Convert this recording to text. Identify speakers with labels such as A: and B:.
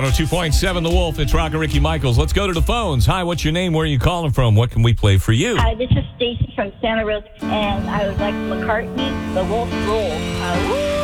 A: 102.7 The Wolf. It's Rock and Ricky Michaels. Let's go to the phones. Hi, what's your name? Where are you calling from? What can we play for you?
B: Hi, this is Stacy from Santa Rosa, and I would like McCartney, The Wolf Rules. Woo!